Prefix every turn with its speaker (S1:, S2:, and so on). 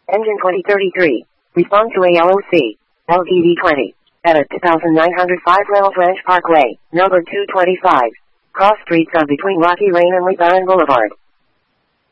S1: Engine 2033. Respond to ALOC. LDV 20. Edit 2905 Reynolds Ranch Parkway, number 225. Cross streets on between Rocky Lane and Lee Barron Boulevard.